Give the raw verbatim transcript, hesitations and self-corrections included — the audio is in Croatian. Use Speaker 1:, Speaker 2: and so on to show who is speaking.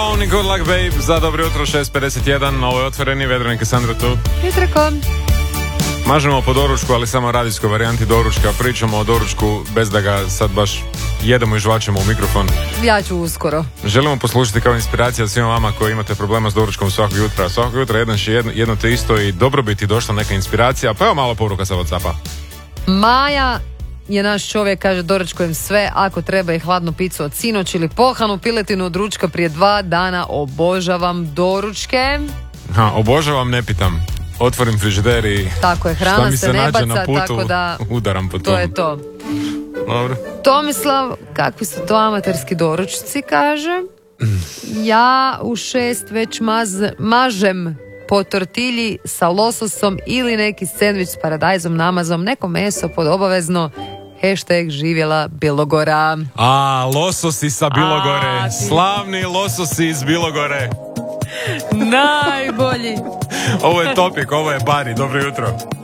Speaker 1: Only Good Luck Babe za dobro jutro, šest pedeset jedan, ovo je Otvoreni, Vedran i Kassandra tu.
Speaker 2: Jutrako.
Speaker 1: Mažemo po doručku, ali samo radijskoj varijanti doručka, pričamo o doručku bez da ga sad baš jedemo i žvačemo u mikrofon.
Speaker 2: Ja ću uskoro.
Speaker 1: Želimo poslušati kao inspiracija svima vama koji imate problema s doručkom svakog jutra. Svakog jutra jedan jedno, jedno te isto i dobro bi ti došla neka inspiracija, pa evo malo poruka sa WhatsAppa.
Speaker 2: Maja je naš čovjek, kaže doručkujem sve, ako treba i hladnu picu od sinoć ili pohanu piletinu od ručka prije dva dana, obožavam doručke.
Speaker 1: Ha, obožavam, ne pitam. Otvorim frižider i
Speaker 2: tako je, hrana
Speaker 1: šta mi
Speaker 2: se,
Speaker 1: se
Speaker 2: ne
Speaker 1: nađe
Speaker 2: baca,
Speaker 1: na putu,
Speaker 2: tako da
Speaker 1: udaram po tom.
Speaker 2: to je to.
Speaker 1: Dobro.
Speaker 2: Tomislav, kakvi su to amaterski doručci, kaže. Ja u šest već maz, mažem po tortilji sa lososom ili neki sendvič s paradajzom, namazom, neko meso pod obavezno. Hashtag živjela Bilogora.
Speaker 1: A, lososi sa Bilogore.
Speaker 2: A, ti...
Speaker 1: Slavni lososi iz Bilogore.
Speaker 2: Najbolji.
Speaker 1: Ovo je topik, ovo je Bari. Dobro jutro.